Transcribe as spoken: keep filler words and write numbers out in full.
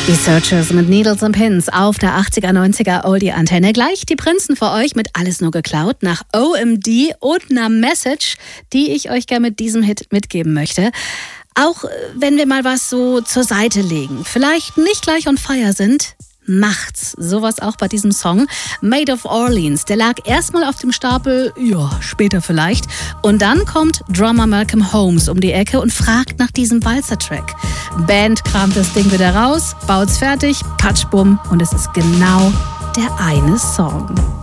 Die Searchers mit Needles and Pins auf der achtziger, neunziger Oldie-Antenne. Gleich die Prinzen für euch mit Alles nur geklaut nach O M D und einer Message, die ich euch gerne mit diesem Hit mitgeben möchte. Auch wenn wir mal was so zur Seite legen, vielleicht nicht gleich on fire sind, macht's. Sowas auch bei diesem Song. Made of Orleans, der lag erstmal auf dem Stapel, ja, später vielleicht. Und dann kommt Drummer Malcolm Holmes um die Ecke und fragt nach diesem Walzer-Track. Band kramt das Ding wieder raus, baut's fertig, patsch, bumm, und es ist genau der eine Song.